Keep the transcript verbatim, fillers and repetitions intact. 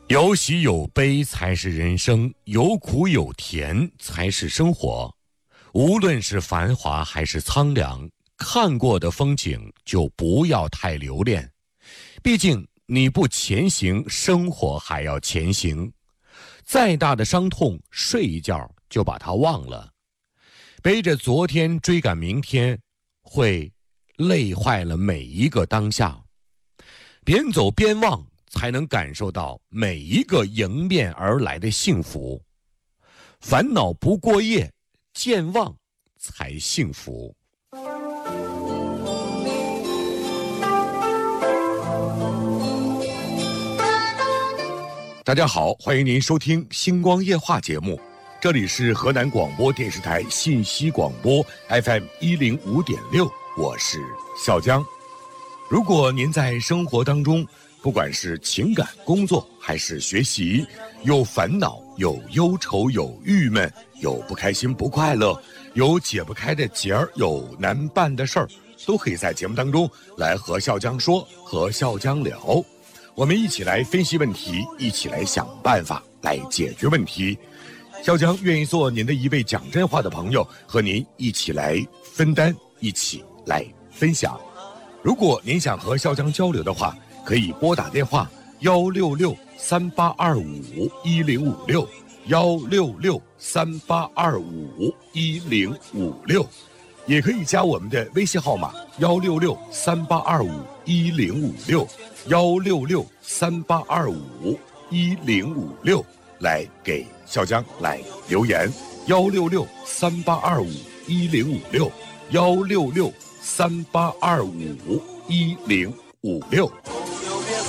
有喜有悲才是人生，有苦有甜才是生活。无论是繁华还是苍凉，看过的风景就不要太留恋。毕竟你不前行，生活还要前行。再大的伤痛，睡一觉就把它忘了。背着昨天追赶明天，会累坏了每一个当下。边走边忘，才能感受到每一个迎面而来的幸福。烦恼不过夜，健忘才幸福。大家好，欢迎您收听星光夜话节目，这里是河南广播电视台信息广播 F M 一零五点六，我是笑江。如果您在生活当中，不管是情感、工作还是学习，有烦恼、有忧愁、有郁闷、有不开心、不快乐，有解不开的结儿，有难办的事儿，都可以在节目当中来和笑江说，和笑江聊。我们一起来分析问题，一起来想办法，来解决问题。笑江愿意做您的一位讲真话的朋友，和您一起来分担，一起来分享。如果您想和笑江交流的话，可以拨打电话幺六六三八二五一零五六幺六六三八二五一零五六，也可以加我们的微信号码幺六六三八二五一零五六幺六六三八二五一零五六来给笑江来留言幺六六三八二五一零五六幺六六三八二五一零五六。